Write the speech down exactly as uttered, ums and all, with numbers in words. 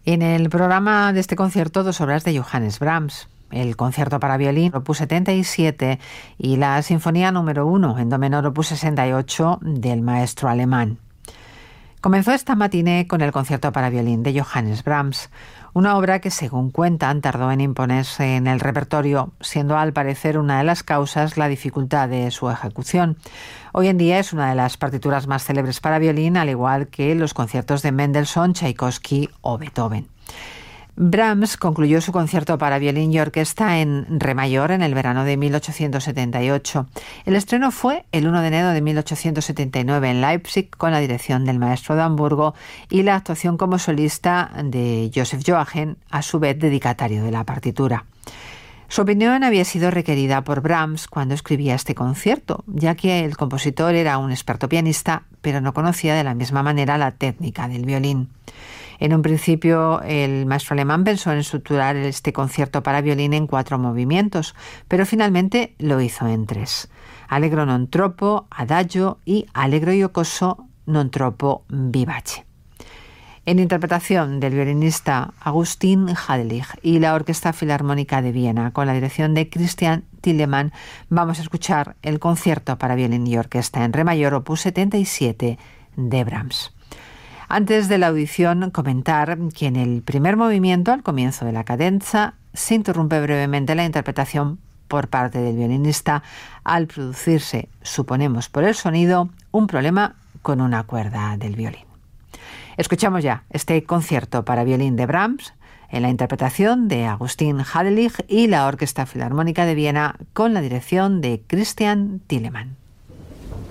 En el programa de este concierto, dos obras de Johannes Brahms, el concierto para violín opus setenta y siete y la sinfonía número uno en do menor opus sesenta y ocho del maestro alemán. Comenzó esta matiné con el concierto para violín de Johannes Brahms, una obra que, según cuentan, tardó en imponerse en el repertorio, siendo al parecer una de las causas la dificultad de su ejecución. Hoy en día es una de las partituras más célebres para violín, al igual que los conciertos de Mendelssohn, Tchaikovsky o Beethoven. Brahms concluyó su concierto para violín y orquesta en re mayor en el verano de mil ochocientos setenta y ocho. El estreno fue el primero de enero de mil ochocientos setenta y nueve en Leipzig, con la dirección del maestro de Hamburgo y la actuación como solista de Joseph Joachim, a su vez dedicatario de la partitura. Su opinión había sido requerida por Brahms cuando escribía este concierto, ya que el compositor era un experto pianista, pero no conocía de la misma manera la técnica del violín. En un principio, el maestro alemán pensó en estructurar este concierto para violín en cuatro movimientos, pero finalmente lo hizo en tres: Allegro non troppo, Adagio y Allegro giocoso non troppo vivace. En interpretación del violinista Augustin Hadelich y la Orquesta Filarmónica de Viena, con la dirección de Christian Thielemann, vamos a escuchar el concierto para violín y orquesta en re mayor opus setenta y siete de Brahms. Antes de la audición, comentar que en el primer movimiento, al comienzo de la cadenza, se interrumpe brevemente la interpretación por parte del violinista al producirse, suponemos por el sonido, un problema con una cuerda del violín. Escuchamos ya este concierto para violín de Brahms en la interpretación de Augustin Hadelich y la Orquesta Filarmónica de Viena, con la dirección de Christian Thielemann.